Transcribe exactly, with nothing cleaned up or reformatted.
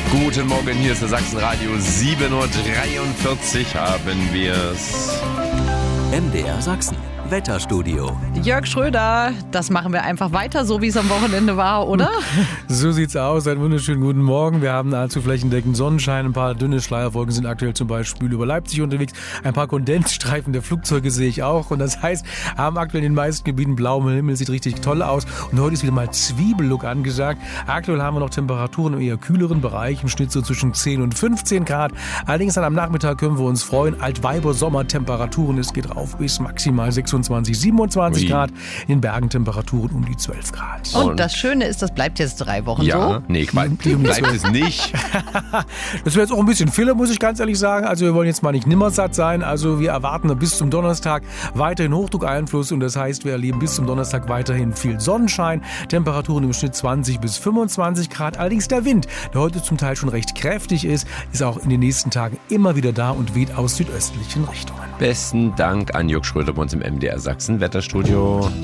Guten Morgen, hier ist der Sachsenradio. sieben Uhr dreiundvierzig haben wir's. M D R Sachsen. Wetterstudio. Jörg Schröder, das machen wir einfach weiter, so wie es am Wochenende war, oder? So sieht's aus. Einen wunderschönen guten Morgen. Wir haben nahezu flächendeckend Sonnenschein. Ein paar dünne Schleierwolken sind aktuell zum Beispiel über Leipzig unterwegs. Ein paar Kondensstreifen der Flugzeuge sehe ich auch. Und das heißt, haben aktuell in den meisten Gebieten blauer Himmel. Sieht richtig toll aus. Und heute ist wieder mal Zwiebellook angesagt. Aktuell haben wir noch Temperaturen im eher kühleren Bereich. Im Schnitt so zwischen zehn und fünfzehn Grad. Allerdings dann am Nachmittag können wir uns freuen. Altweiber-Sommertemperaturen. Es geht rauf bis maximal sechsundzwanzig, siebenundzwanzig Ui. Grad. In Bergen Temperaturen um die zwölf Grad. Und das Schöne ist, das bleibt jetzt drei Wochen Ja, so. nee, bleibt, bleibt es nicht. Das wäre jetzt auch ein bisschen Filler, muss ich ganz ehrlich sagen. Also wir wollen jetzt mal nicht nimmersatt sein. Also wir erwarten bis zum Donnerstag weiterhin Hochdruckeinfluss. Und das heißt, wir erleben bis zum Donnerstag weiterhin viel Sonnenschein. Temperaturen im Schnitt zwanzig bis fünfundzwanzig Grad. Allerdings der Wind, der heute zum Teil schon recht kräftig ist, ist auch in den nächsten Tagen immer wieder da und weht aus südöstlichen Richtungen. Besten Dank an Jörg Schröder bei uns im M D R Sachsen Wetterstudio.